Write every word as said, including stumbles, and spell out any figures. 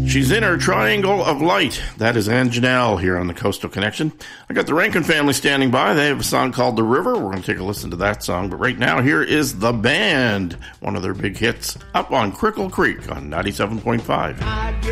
She's in her triangle of light. That is Ann Janelle here on the Coastal Connection. I got the Rankin family standing by. They have a song called The River. We're going to take a listen to that song. But right now, here is The Band, one of their big hits, up on Crickle Creek on ninety-seven point five.